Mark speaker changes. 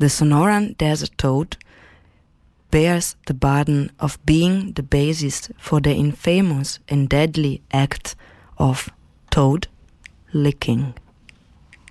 Speaker 1: The Sonoran Desert Toad bears the burden of being the basis for the infamous and deadly act of toad licking.